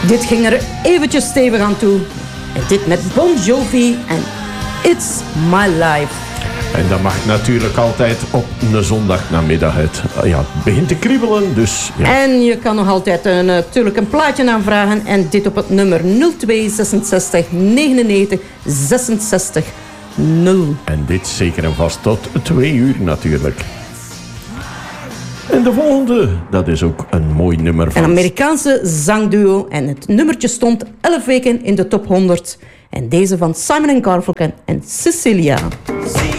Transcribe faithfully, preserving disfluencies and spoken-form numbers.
Dit ging er eventjes stevig aan toe. En dit met Bon Jovi en It's My Life. En dat mag natuurlijk altijd op een zondagnamiddag. Het ja, begint te kriebelen, dus... Ja. En je kan nog altijd een, natuurlijk een plaatje aanvragen. En dit op het nummer nul twee zesenzestig negenennegentig zesenzestig nul. En dit zeker en vast tot twee uur natuurlijk. En de volgende, dat is ook een mooi nummer van... Een Amerikaanse zangduo. En het nummertje stond elf weken in de top honderd. En deze van Simon en Garfunkel en Cecilia.